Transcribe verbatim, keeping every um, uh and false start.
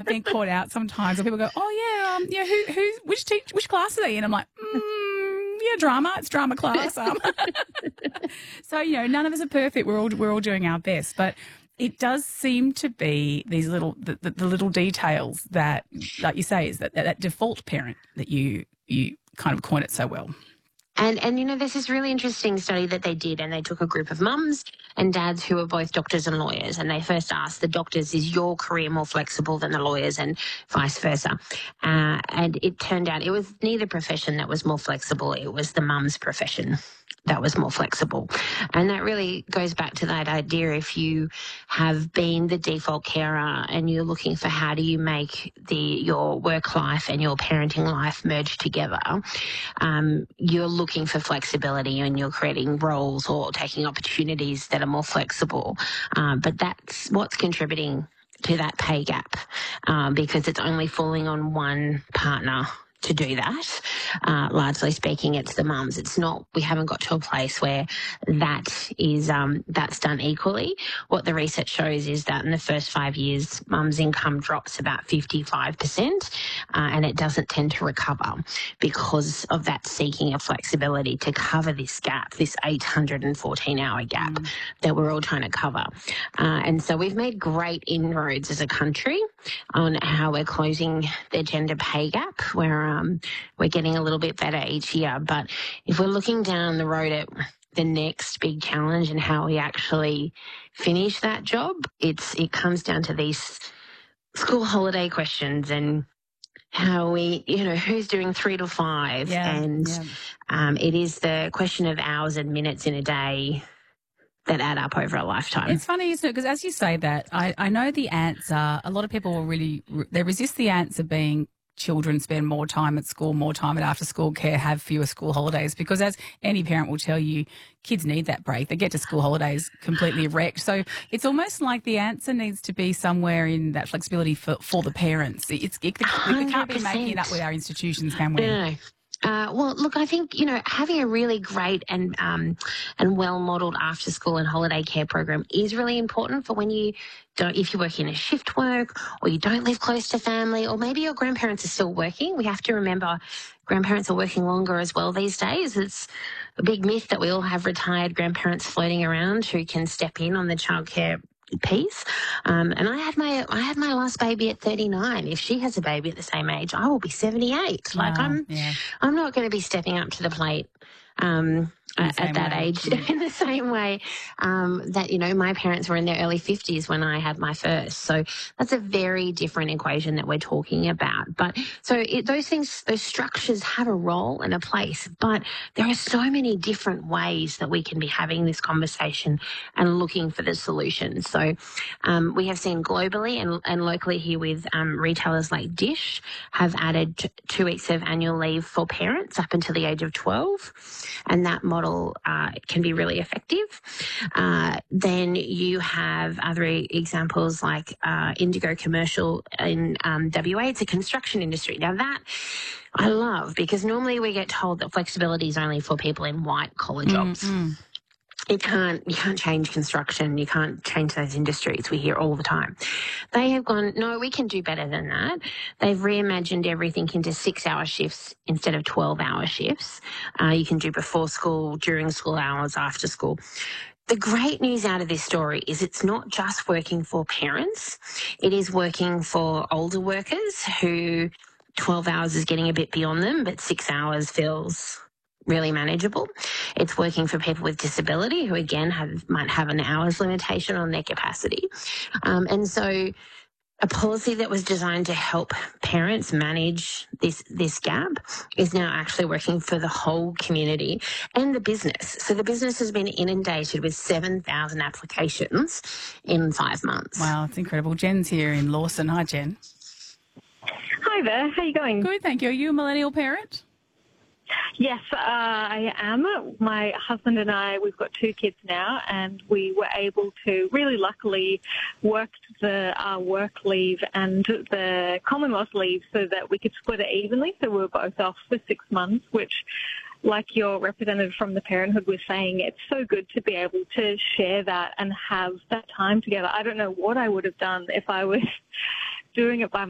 I've been caught out sometimes, where people go, "Oh yeah, um, yeah, who, who, which teach, which class are they in?" I'm like, mm, "Yeah, drama. It's drama class." Um, so you know, none of us are perfect. We're all we're all doing our best, but it does seem to be these little the, the, the little details that, like you say, is that, that that default parent that you you kind of coin it so well. And, and, you know, there's this really interesting study that they did, and they took a group of mums and dads who were both doctors and lawyers, and they first asked the doctors, is your career more flexible than the lawyers, and vice versa? Uh, and it turned out it was neither profession that was more flexible. It was the mum's profession that was more flexible. And that really goes back to that idea, if you have been the default carer and you're looking for how do you make the your work life and your parenting life merge together, um, you're looking for flexibility and you're creating roles or taking opportunities that are more flexible. Um, but that's what's contributing to that pay gap, um, because it's only falling on one partner to do that. Uh, largely speaking, it's the mums. It's not, we haven't got to a place where that is, um, that's done equally. What the research shows is that in the first five years, mum's income drops about fifty-five percent, uh, and it doesn't tend to recover because of that seeking of flexibility to cover this gap, this eight hundred fourteen hour gap mm. that we're all trying to cover. Uh, and so we've made great inroads as a country on how we're closing the gender pay gap, where um, we're getting a little bit better each year. But if we're looking down the road at the next big challenge and how we actually finish that job, it's it comes down to these school holiday questions and how we, you know, who's doing three to five. Yeah, and yeah. Um, it is the question of hours and minutes in a day that add up over a lifetime. It's funny, isn't it? Because as you say that, I, I know the answer, a lot of people will really, they resist the answer being children spend more time at school, more time at after-school care, have fewer school holidays, because as any parent will tell you, kids need that break. They get to school holidays completely wrecked. So it's almost like the answer needs to be somewhere in that flexibility for, for the parents. It's, it, we can't be making it up with our institutions, can we? No, no. Uh, well, look, I think, you know, having a really great and um, and well-modelled after-school and holiday care program is really important for when you don't, if you work in a shift work or you don't live close to family, or maybe your grandparents are still working. We have to remember grandparents are working longer as well these days. It's a big myth that we all have retired grandparents floating around who can step in on the childcare piece. Um, and I had my I had my last baby at thirty-nine. If she has a baby at the same age, I will be seventy-eight. Wow, like I'm yeah. I'm not going to be stepping up to the plate um, at, at that way. age Mm. in the same way um, that, you know, my parents were in their early fifties when I had my first. So that's a very different equation that we're talking about. But so it, those things, those structures have a role and a place, but there are so many different ways that we can be having this conversation and looking for the solutions. So um, we have seen globally and, and locally here with um, retailers like Dish have added t- two weeks of annual leave for parents up until the age of twelve. And that model uh, can be really effective. Uh, then you have other examples like uh, Indigo Commercial in um, W A. It's a construction industry. Now that I love, because normally we get told that flexibility is only for people in white collar jobs. Mm-hmm. You can't, you can't change construction. You can't change those industries. We hear all the time. They have gone, no, we can do better than that. They've reimagined everything into six-hour shifts instead of twelve-hour shifts. Uh, you can do before school, during school hours, after school. The great news out of this story is it's not just working for parents. It is working for older workers who twelve hours is getting a bit beyond them, but six hours feels really manageable. It's working for people with disability who, again, have, might have an hours limitation on their capacity. Um, and so a policy that was designed to help parents manage this, this gap is now actually working for the whole community and the business. So the business has been inundated with seven thousand applications in five months. Wow, it's incredible. Jen's here in Lawson. Hi, Jen. Hi there. How are you going? Good, thank you. Are you a millennial parent? Yes, uh, I am. My husband and I, we've got two kids now, and we were able to really luckily work the uh, work leave and the Commonwealth leave so that we could split it evenly. So we were both off for six months, which, like your representative from the Parenthood was saying, it's so good to be able to share that and have that time together. I don't know what I would have done if I was doing it by